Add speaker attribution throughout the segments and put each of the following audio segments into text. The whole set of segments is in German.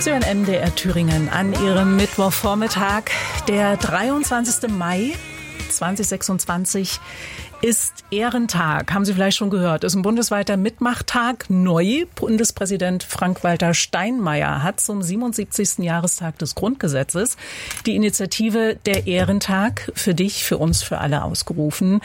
Speaker 1: Sie hören MDR Thüringen an Ihrem Mittwochvormittag. Der 23. Mai 2026 ist Ehrentag, haben Sie vielleicht schon gehört. Ist ein bundesweiter Mitmachtag. Neu, Bundespräsident Frank-Walter Steinmeier hat zum 77. Jahrestag des Grundgesetzes die Initiative Der Ehrentag für dich, für uns, für alle ausgerufen.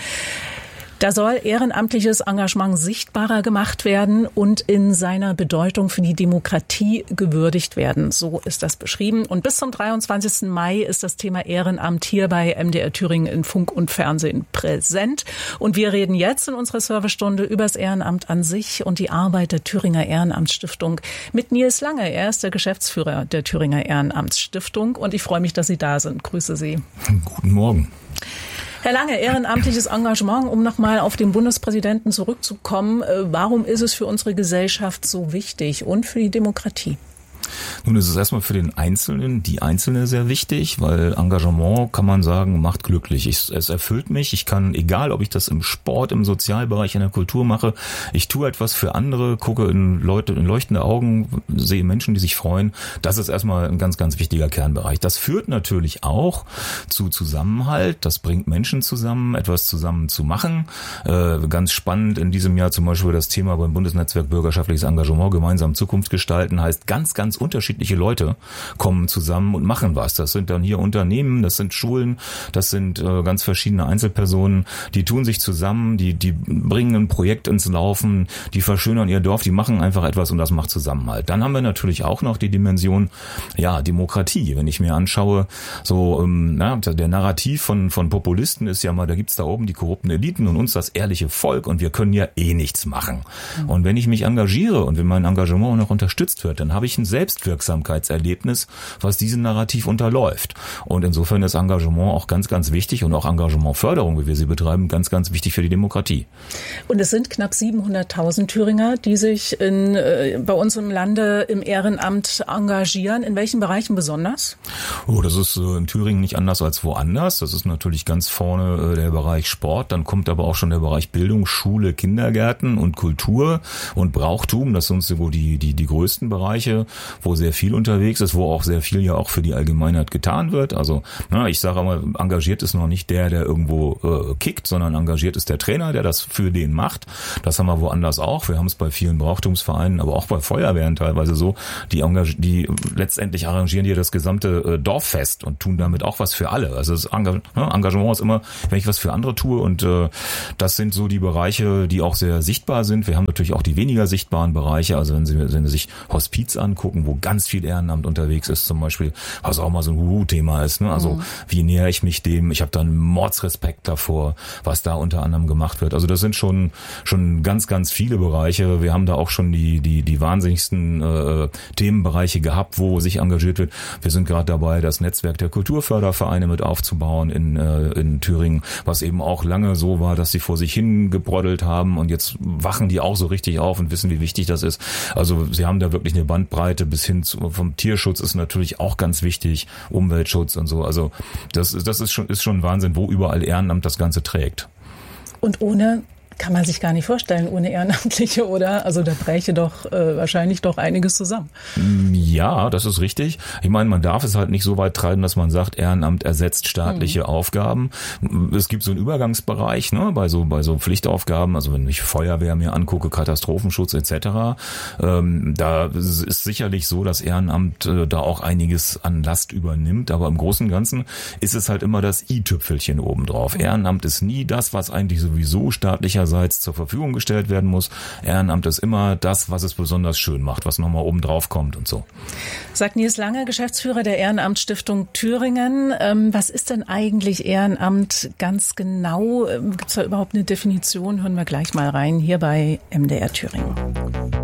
Speaker 1: Da soll ehrenamtliches Engagement sichtbarer gemacht werden und in seiner Bedeutung für die Demokratie gewürdigt werden. So ist das beschrieben. Und bis zum 23. Mai ist das Thema Ehrenamt hier bei MDR Thüringen in Funk und Fernsehen präsent. Und wir reden jetzt in unserer Servicestunde über das Ehrenamt an sich und die Arbeit der Thüringer Ehrenamtsstiftung mit Nils Lange. Er ist der Geschäftsführer der Thüringer Ehrenamtsstiftung und ich freue mich, dass Sie da sind. Grüße Sie.
Speaker 2: Guten Morgen.
Speaker 1: Herr Lange, ehrenamtliches Engagement, um nochmal auf den Bundespräsidenten zurückzukommen. Warum ist es für unsere Gesellschaft so wichtig und für die Demokratie?
Speaker 2: Nun ist es erstmal für den Einzelnen, die Einzelne sehr wichtig, weil Engagement, kann man sagen, macht glücklich. Es erfüllt mich. Ich kann, egal ob ich das im Sport, im Sozialbereich, in der Kultur mache, ich tue etwas für andere, gucke in leuchtende Augen, sehe Menschen, die sich freuen. Das ist erstmal ein ganz, ganz wichtiger Kernbereich. Das führt natürlich auch zu Zusammenhalt. Das bringt Menschen zusammen, etwas zusammen zu machen. Ganz spannend in diesem Jahr zum Beispiel das Thema beim Bundesnetzwerk Bürgerschaftliches Engagement, gemeinsam Zukunft gestalten, heißt ganz, ganz unterschiedliche Leute kommen zusammen und machen was. Das sind dann hier Unternehmen, das sind Schulen, das sind ganz verschiedene Einzelpersonen, die tun sich zusammen, die bringen ein Projekt ins Laufen, die verschönern ihr Dorf, die machen einfach etwas und das macht Zusammenhalt. Dann haben wir natürlich auch noch die Dimension, ja, Demokratie. Wenn ich mir anschaue, so der Narrativ von Populisten ist ja mal, da gibt's da oben die korrupten Eliten und uns das ehrliche Volk und wir können ja eh nichts machen. Und wenn ich mich engagiere und wenn mein Engagement noch unterstützt wird, dann habe ich ein Selbstwirksamkeitserlebnis, was diesem Narrativ unterläuft. Und insofern ist Engagement auch ganz, ganz wichtig und auch Engagementförderung, wie wir sie betreiben, ganz, ganz wichtig für die Demokratie. Und es sind knapp 700.000 Thüringer, die sich bei uns im Lande im Ehrenamt engagieren. In welchen Bereichen besonders? Oh, das ist in Thüringen nicht anders als woanders. Das ist natürlich ganz vorne der Bereich Sport. Dann kommt aber auch schon der Bereich Bildung, Schule, Kindergärten und Kultur und Brauchtum. Das sind so die größten Bereiche, wo sehr viel unterwegs ist, wo auch sehr viel ja auch für die Allgemeinheit getan wird. Also ich sage mal, engagiert ist noch nicht der irgendwo kickt, sondern engagiert ist der Trainer, der das für den macht. Das haben wir woanders auch. Wir haben es bei vielen Brauchtumsvereinen, aber auch bei Feuerwehren teilweise so, die letztendlich arrangieren hier das gesamte Dorffest und tun damit auch was für alle. Also das Engagement ist immer, wenn ich was für andere tue und das sind so die Bereiche, die auch sehr sichtbar sind. Wir haben natürlich auch die weniger sichtbaren Bereiche, also wenn Sie sich Hospiz angucken, wo ganz viel Ehrenamt unterwegs ist, zum Beispiel, was auch mal so ein Thema ist, ne? Also wie nähere ich mich dem? Ich habe da einen Mordsrespekt davor, was da unter anderem gemacht wird. Also das sind schon ganz, ganz viele Bereiche. Wir haben da auch schon die wahnsinnigsten Themenbereiche gehabt, wo sich engagiert wird. Wir sind gerade dabei, das Netzwerk der Kulturfördervereine mit aufzubauen in Thüringen, was eben auch lange so war, dass sie vor sich hin gebroddelt haben und jetzt wachen die auch so richtig auf und wissen, wie wichtig das ist. Also sie haben da wirklich eine Bandbreite bis hin vom Tierschutz ist natürlich auch ganz wichtig, Umweltschutz und so. Also das ist schon Wahnsinn, wo überall Ehrenamt das Ganze trägt. Und ohne kann man sich gar nicht vorstellen, ohne Ehrenamtliche, oder? Also da bräche doch wahrscheinlich doch einiges zusammen. Ja, das ist richtig. Ich meine, man darf es halt nicht so weit treiben, dass man sagt, Ehrenamt ersetzt staatliche Aufgaben. Es gibt so einen Übergangsbereich, ne, bei so Pflichtaufgaben, also wenn ich Feuerwehr mir angucke, Katastrophenschutz etc., da ist sicherlich so, dass Ehrenamt da auch einiges an Last übernimmt, aber im Großen und Ganzen ist es halt immer das i-Tüpfelchen obendrauf. Ehrenamt ist nie das, was eigentlich sowieso staatlicherseits zur Verfügung gestellt werden muss. Ehrenamt ist immer das, was es besonders schön macht, was nochmal oben drauf kommt und so. Sagt Nils Lange, Geschäftsführer der Ehrenamtsstiftung Thüringen. Was ist denn eigentlich Ehrenamt ganz genau? Gibt es da überhaupt eine Definition? Hören wir gleich mal rein hier bei MDR Thüringen.